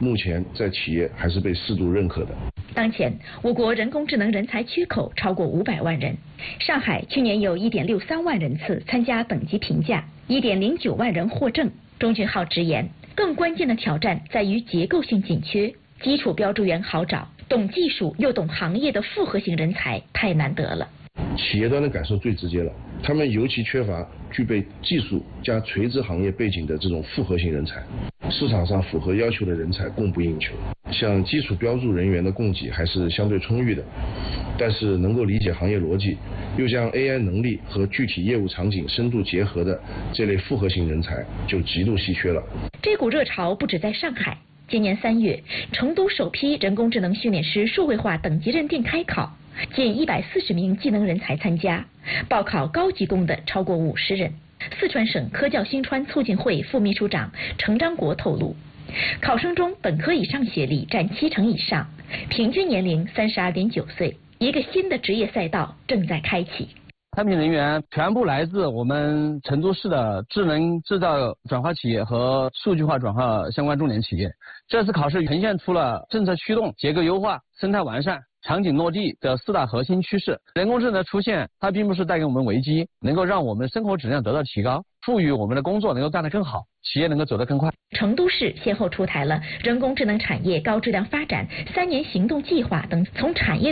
目前在企业还是被适度认可的。 当前，我国人工智能人才缺口超过500万人。上海去年有1.63万人次参加等级评价，1.09万人获证。钟俊浩直言，更关键的挑战在于结构性紧缺，基础标注员好找，懂技术又懂行业的复合型人才太难得了。 企业端的感受最直接了，他们尤其缺乏具备技术加垂直行业背景的这种复合型人才。市场上符合要求的人才供不应求，像基础标注人员的供给还是相对充裕的，但是能够理解行业逻辑，又将 AI 能力和具体业务场景深度结合的这类复合型人才就极度稀缺了。 这股热潮不止在上海，今年3月，成都首批人工智能训练师数位化等级认定开考，近140名技能人才参加，报考高级工的超过50人。四川省科教新川促进会副秘书长程章国透露，考生中本科以上学历占70%以上，平均年龄32.9岁，一个新的职业赛道正在开启。 产品人员全部来自我们成都市的智能制造转化企业和数据化转化相关重点企业。这次考试呈现出了政策驱动、结构优化、生态完善、场景落地的4大核心趋势。人工智能的出现，它并不是带给我们危机，能够让我们生活质量得到提高，赋予我们的工作能够干得更好，企业能够走得更快。 成都市先后出台了人工智能产业高质量发展3年行动计划等，从产业